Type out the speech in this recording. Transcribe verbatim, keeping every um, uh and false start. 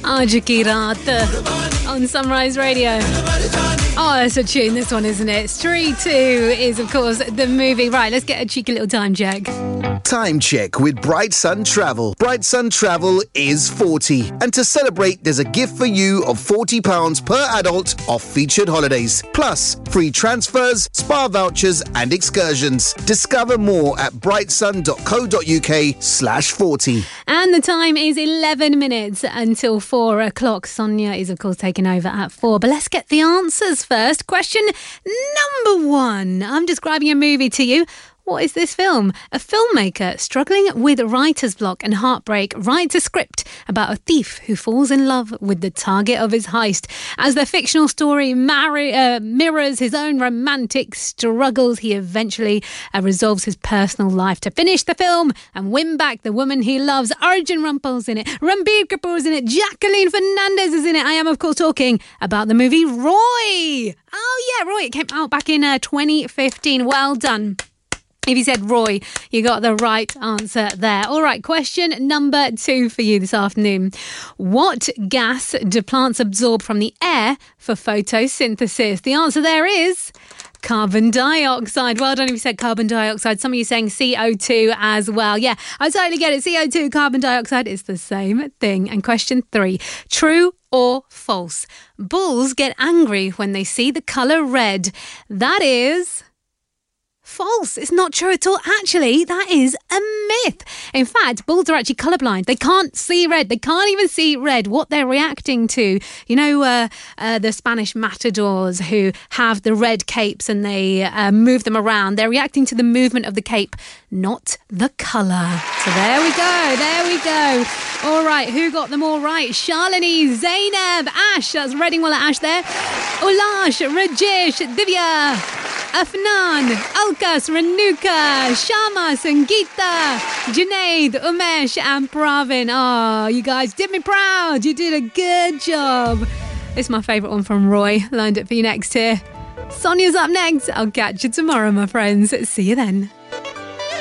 Aaj Ki Raat on Sunrise Radio. Oh, that's a tune, this one, isn't it? Street two is, of course, the movie. Right, let's get a cheeky little time check. Time check with Bright Sun Travel. Bright Sun Travel is forty. And to celebrate, there's a gift for you of forty pounds per adult off featured holidays. Plus, free transfers, spa vouchers and excursions. Discover more at brightsun.co.uk slash 40. And the time is eleven minutes until four o'clock. Sonia is, of course, taking over at four. But let's get the answers first. Question number one. I'm describing a movie to you. What is this film? A filmmaker struggling with writer's block and heartbreak writes a script about a thief who falls in love with the target of his heist. As the fictional story marri- uh, mirrors his own romantic struggles, he eventually uh, resolves his personal life to finish the film and win back the woman he loves. Arjun Rampal's in it. Ranbir Kapoor's in it. Jacqueline Fernandez is in it. I am, of course, talking about the movie Roy. Oh, yeah, Roy. It came out back in uh, twenty fifteen. Well done. If you said Roy, you got the right answer there. All right, question number two for you this afternoon. What gas do plants absorb from the air for photosynthesis? The answer there is carbon dioxide. Well done if you said carbon dioxide. Some of you saying C O two as well. Yeah, I totally get it. C O two, carbon dioxide, is the same thing. And question three, true or false? Bulls get angry when they see the colour red. That is false. It's not true at all. Actually, that is a myth. In fact, bulls are actually colourblind. They can't see red. They can't even see red. What they're reacting to, you know, uh, uh, the Spanish matadors who have the red capes and they uh, move them around. They're reacting to the movement of the cape, not the colour. So there we go. There we go. All right, who got them all right? Shalini, Zainab, Ash. That's Reading Wallet Ash there. Ulash, Rajesh, Divya, Afnan, Alkas, Renuka, Shama, Sangeeta, Junaid, Umesh and Pravin. Oh, you guys did me proud. You did a good job. It's my favourite one from Roy. Lined up for you next here. Sonia's up next. I'll catch you tomorrow, my friends. See you then.